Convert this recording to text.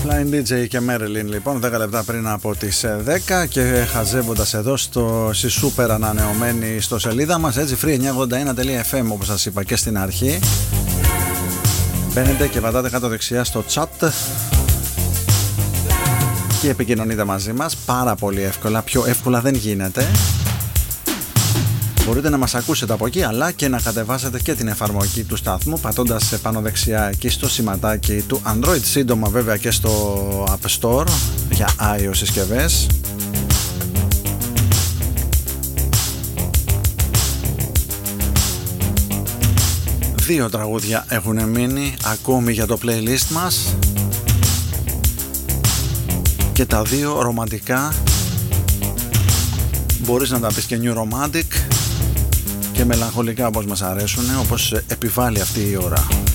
Blind DJ και Marilyn λοιπόν 10 λεπτά πριν από τις 10 και χαζεύοντας εδώ στη σούπερ ανανεωμένη στο σελίδα μας, έτσι free981.fm όπως σας είπα και στην αρχή. Μπαίνετε και πατάτε κάτω δεξιά στο chat και επικοινωνείτε μαζί μας πάρα πολύ εύκολα, πιο εύκολα δεν γίνεται. Μπορείτε να μας ακούσετε από εκεί, αλλά και να κατεβάσετε και την εφαρμογή του σταθμού πατώντας πάνω δεξιά εκεί στο σηματάκι του Android, σύντομα βέβαια και στο App Store για iOS συσκευές. Δύο τραγούδια έχουν μείνει ακόμη για το playlist μας και τα δύο ρομαντικά, μπορείς να τα πεις και new romantic και μελαγχολικά όπως μας αρέσουν, όπως επιβάλλει αυτή η ώρα.